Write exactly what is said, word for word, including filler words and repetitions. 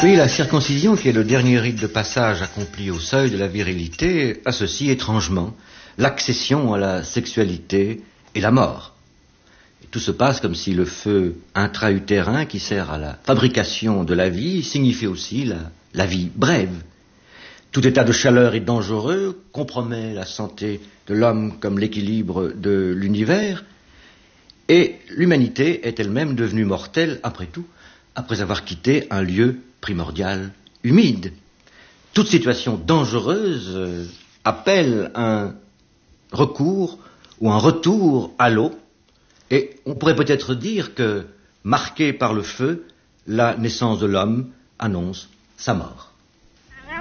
Oui, la circoncision, qui est le dernier rite de passage accompli au seuil de la virilité, associe étrangement l'accession à la sexualité et la mort. Et tout se passe comme si le feu intra-utérin, qui sert à la fabrication de la vie, signifiait aussi la, la vie brève. Tout état de chaleur est dangereux, compromet la santé de l'homme comme l'équilibre de l'univers, et l'humanité est elle-même devenue mortelle, après tout, après avoir quitté un lieu primordial humide. Toute situation dangereuse euh, appelle un recours ou un retour à l'eau, et on pourrait peut-être dire que, marqué par le feu, la naissance de l'homme annonce sa mort.